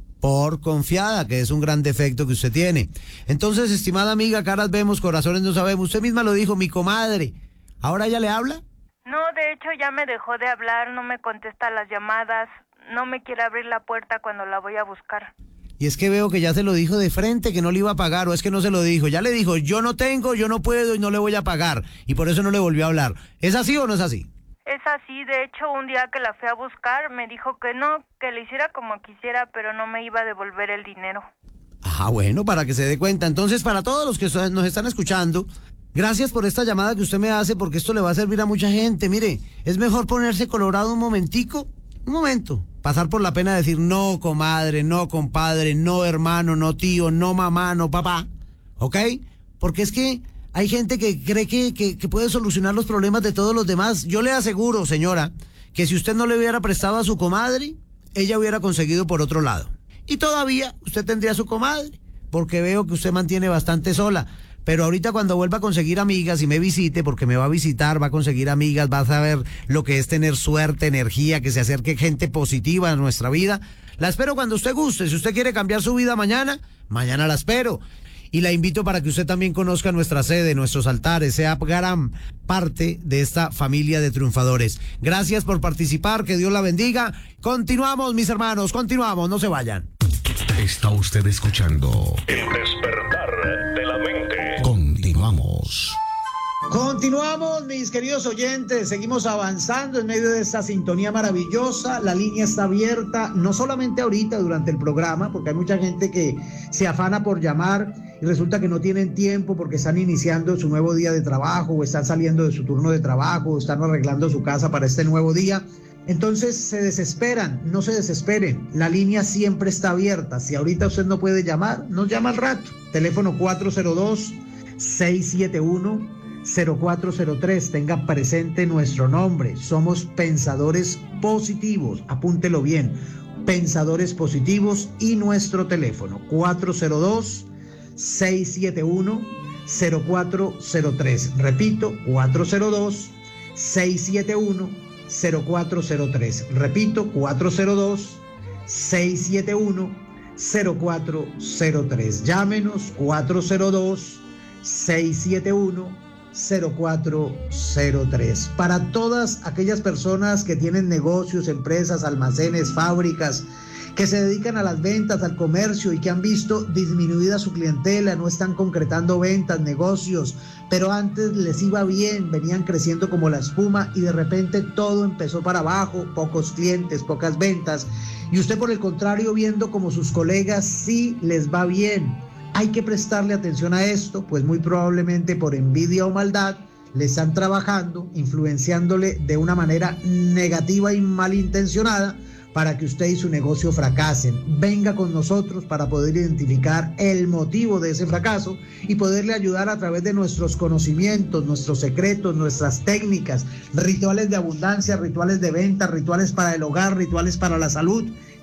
Por confiada, que es un gran defecto que usted tiene. Entonces, estimada amiga, caras vemos, corazones no sabemos. Usted misma lo dijo, mi comadre. ¿Ahora ella le habla? No, de hecho ya me dejó de hablar, no me contesta las llamadas, no me quiere abrir la puerta cuando la voy a buscar. Y es que veo que ya se lo dijo de frente, que no le iba a pagar, o es que no se lo dijo. Ya le dijo, yo no tengo, yo no puedo y no le voy a pagar. Y por eso no le volvió a hablar. ¿Es así o no es así? Es así, de hecho un día que la fui a buscar me dijo que no, que le hiciera como quisiera, pero no me iba a devolver el dinero. Ah, bueno, para que se dé cuenta. Entonces, para todos los que nos están escuchando, gracias por esta llamada que usted me hace, porque esto le va a servir a mucha gente. Mire, es mejor ponerse colorado un momentico, un momento, pasar por la pena de decir no, comadre, no, compadre, no, hermano, no, tío, no, mamá, no, papá, ¿ok? Porque es que hay gente que cree que, que, que puede solucionar los problemas de todos los demás. Yo le aseguro, señora, que si usted no le hubiera prestado a su comadre, ella hubiera conseguido por otro lado. Y todavía usted tendría a su comadre, porque veo que usted mantiene bastante sola. Pero ahorita cuando vuelva a conseguir amigas y me visite, porque me va a visitar, va a conseguir amigas, va a saber lo que es tener suerte, energía, que se acerque gente positiva a nuestra vida. La espero cuando usted guste. Si usted quiere cambiar su vida mañana, mañana la espero. Y la invito para que usted también conozca nuestra sede, nuestros altares, sea gran parte de esta familia de triunfadores. Gracias por participar, que Dios la bendiga. Continuamos, mis hermanos, continuamos, no se vayan. Está usted escuchando El despertar de la mente. Continuamos. Continuamos, mis queridos oyentes, seguimos avanzando en medio de esta sintonía maravillosa. La línea está abierta, no solamente ahorita durante el programa, porque hay mucha gente que se afana por llamar y resulta que no tienen tiempo porque están iniciando su nuevo día de trabajo o están saliendo de su turno de trabajo o están arreglando su casa para este nuevo día. Entonces se desesperan, no se desesperen, la línea siempre está abierta. Si ahorita usted no puede llamar, nos llama al rato. Teléfono cuatro cero dos, seis siete uno, cero cuatro cero tres. Tenga presente nuestro nombre. Somos Pensadores Positivos. Apúntelo bien. Pensadores Positivos y nuestro teléfono cuatro cero dos, seis siete uno, cero cuatro cero tres. Repito, cuatro cero dos, seis siete uno, cero cuatro cero tres. Repito, cuatro cero dos, seis siete uno, cero cuatro cero tres. Llámenos cuatro cero dos, seis siete uno, cero cuatro cero tres. Para todas aquellas personas que tienen negocios, empresas, almacenes, fábricas, que se dedican a las ventas, al comercio y que han visto disminuida su clientela, no están concretando ventas, negocios, pero antes les iba bien, venían creciendo como la espuma y de repente todo empezó para abajo, pocos clientes, pocas ventas, y usted por el contrario viendo como sus colegas sí les va bien. Hay que prestarle atención a esto, pues muy probablemente por envidia o maldad le están trabajando, influenciándole de una manera negativa y malintencionada para que usted y su negocio fracasen. Venga con nosotros para poder identificar el motivo de ese fracaso y poderle ayudar a través de nuestros conocimientos, nuestros secretos, nuestras técnicas, rituales de abundancia, rituales de venta, rituales para el hogar, rituales para la salud.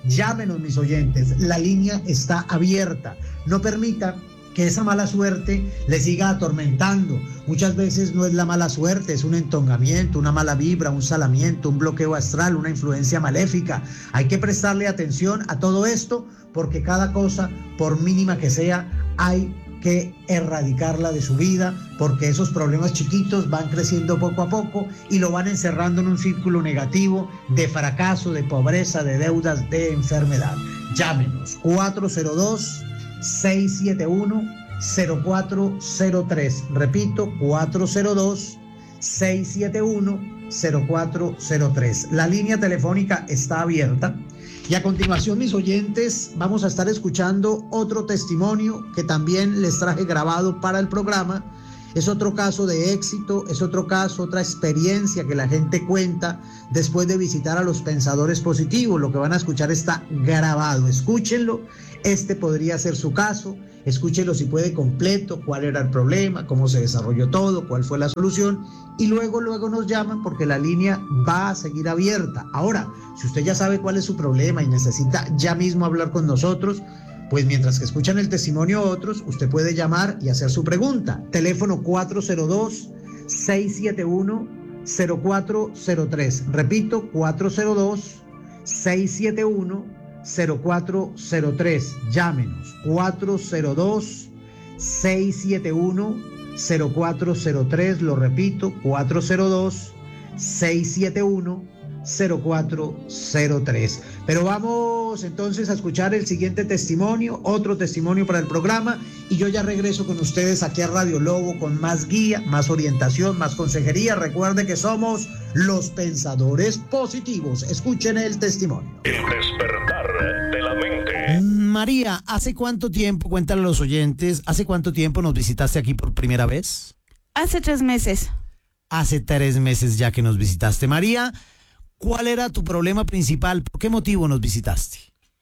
Llámenos, mis oyentes, la línea está abierta. No permita que esa mala suerte le siga atormentando. Muchas veces no es la mala suerte, es un entongamiento, una mala vibra, un salamiento, un bloqueo astral, una influencia maléfica. Hay que prestarle atención a todo esto porque cada cosa, por mínima que sea, hay que erradicarla de su vida, porque esos problemas chiquitos van creciendo poco a poco y lo van encerrando en un círculo negativo de fracaso, de pobreza, de deudas, de enfermedad. Llámenos cuatro cero dos, seis siete uno, cero cuatro cero tres. Repito, cuatro cero dos, seis siete uno, cero cuatro cero tres. La línea telefónica está abierta. Y a continuación, mis oyentes, vamos a estar escuchando otro testimonio que también les traje grabado para el programa. Es otro caso de éxito, es otro caso, otra experiencia que la gente cuenta después de visitar a los pensadores positivos. Lo que van a escuchar está grabado. Escúchenlo, este podría ser su caso. Escúchenlo si puede completo, cuál era el problema, cómo se desarrolló todo, cuál fue la solución. Y luego, luego nos llaman porque la línea va a seguir abierta. Ahora, si usted ya sabe cuál es su problema y necesita ya mismo hablar con nosotros, pues mientras que escuchan el testimonio otros, usted puede llamar y hacer su pregunta. Teléfono cuatro cero dos, seis siete uno, cero cuatro cero tres. Repito, cuatro cero dos, seis siete uno, cero cuatro cero tres. Llámenos, cuatro cero dos, seis siete uno, cero cuatro cero tres. Lo repito, cuatro cero dos, seis siete uno, cero cuatro cero tres. Pero vamos entonces a escuchar el siguiente testimonio, otro testimonio para el programa, y yo ya regreso con ustedes aquí a Radio Lobo con más guía, más orientación, más consejería. Recuerde que somos los pensadores positivos. Escuchen el testimonio. El despertar de la mente. María, ¿hace cuánto tiempo, cuéntale a los oyentes, hace cuánto tiempo nos visitaste aquí por primera vez? Hace tres meses. Hace tres meses ya que nos visitaste. María, ¿cuál era tu problema principal? ¿Por qué motivo nos visitaste?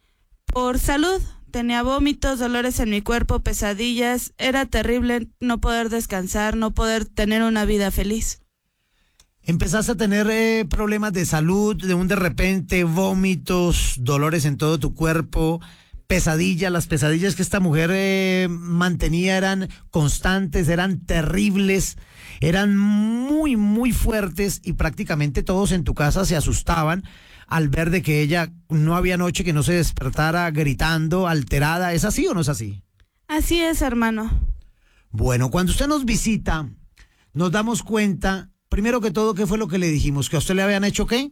Por salud. Tenía vómitos, dolores en mi cuerpo, pesadillas. Era terrible no poder descansar, no poder tener una vida feliz. Empezaste a tener eh, problemas de salud, de un de repente, vómitos, dolores en todo tu cuerpo, pesadillas. Las pesadillas que esta mujer eh, mantenía eran constantes, eran terribles, eran muy, muy fuertes, y prácticamente todos en tu casa se asustaban al ver de que ella no había noche que no se despertara gritando, alterada. ¿Es así o no es así? Así es, hermano. Bueno, cuando usted nos visita, nos damos cuenta, primero que todo, ¿qué fue lo que le dijimos? ¿Que a usted le habían hecho qué?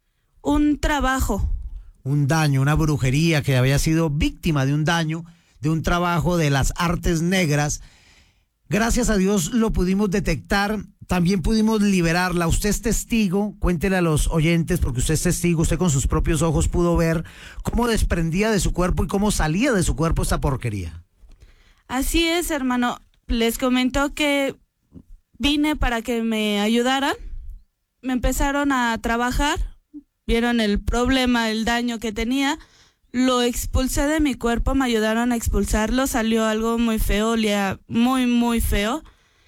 Un trabajo. Un daño, una brujería, que había sido víctima de un daño, de un trabajo de las artes negras. Gracias a Dios lo pudimos detectar, también pudimos liberarla. Usted es testigo, cuéntele a los oyentes, porque usted es testigo, usted con sus propios ojos pudo ver cómo desprendía de su cuerpo y cómo salía de su cuerpo esta porquería. Así es, hermano. Les comentó que vine para que me ayudaran. Me empezaron a trabajar, vieron el problema, el daño que tenía. Lo expulsé de mi cuerpo, me ayudaron a expulsarlo, salió algo muy feo, olía muy, muy feo.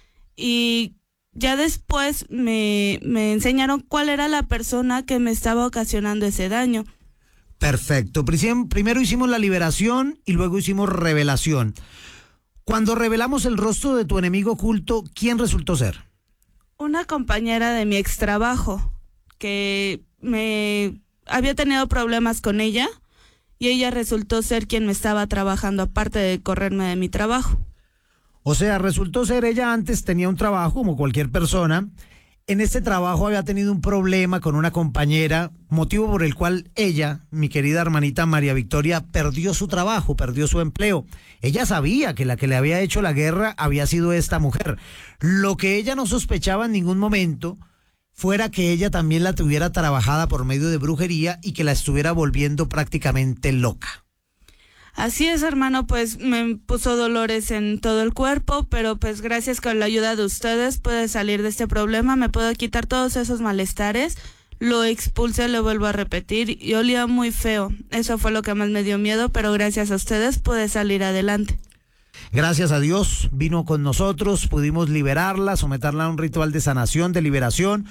Y ya después me, me enseñaron cuál era la persona que me estaba ocasionando ese daño. Perfecto. Primero hicimos la liberación y luego hicimos revelación. Cuando revelamos el rostro de tu enemigo oculto, ¿quién resultó ser? Una compañera de mi extrabajo, que me había tenido problemas con ella. Y ella resultó ser quien me estaba trabajando, aparte de correrme de mi trabajo. O sea, resultó ser ella antes tenía un trabajo como cualquier persona. En este trabajo había tenido un problema con una compañera, motivo por el cual ella, mi querida hermanita María Victoria, perdió su trabajo, perdió su empleo. Ella sabía que la que le había hecho la guerra había sido esta mujer. Lo que ella no sospechaba en ningún momento fuera que ella también la tuviera trabajada por medio de brujería y que la estuviera volviendo prácticamente loca. Así es, hermano, pues me puso dolores en todo el cuerpo, pero pues gracias con la ayuda de ustedes pude salir de este problema, me puedo quitar todos esos malestares, lo expulsé, lo vuelvo a repetir, y olía muy feo. Eso fue lo que más me dio miedo, pero gracias a ustedes pude salir adelante. Gracias a Dios vino con nosotros, pudimos liberarla, someterla a un ritual de sanación, de liberación.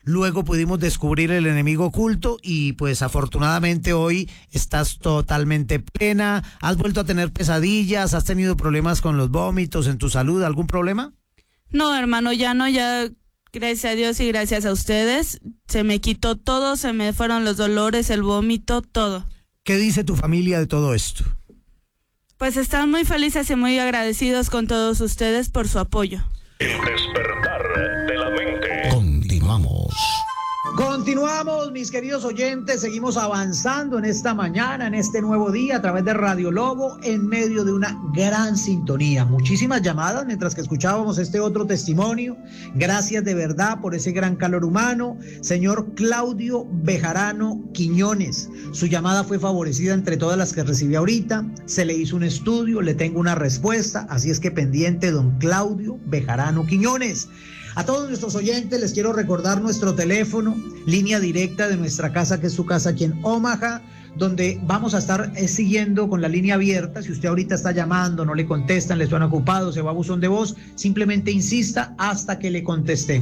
luego pudimos descubrir el enemigo oculto y pues afortunadamente hoy estás totalmente plena. ¿Has vuelto a tener pesadillas? ¿Has tenido problemas con los vómitos en tu salud? ¿Algún problema? No, hermano, ya no, ya gracias a Dios y gracias a ustedes se me quitó todo, se me fueron los dolores, el vómito, todo. ¿Qué dice tu familia de todo esto? Pues están muy felices y muy agradecidos con todos ustedes por su apoyo. El despertar de la mente. Continuamos. Continuamos, mis queridos oyentes, seguimos avanzando en esta mañana, en este nuevo día, a través de Radio Lobo, en medio de una gran sintonía. Muchísimas llamadas mientras que escuchábamos este otro testimonio. Gracias de verdad por ese gran calor humano. Señor Claudio Bejarano Quiñones, su llamada fue favorecida entre todas las que recibí ahorita. Se le hizo un estudio, le tengo una respuesta, así es que pendiente, don Claudio Bejarano Quiñones. A todos nuestros oyentes les quiero recordar nuestro teléfono, línea directa de nuestra casa, que es su casa aquí en Omaha, donde vamos a estar eh, siguiendo con la línea abierta. Si usted ahorita está llamando, no le contestan, le están ocupados, se va a buzón de voz, simplemente insista hasta que le contestemos.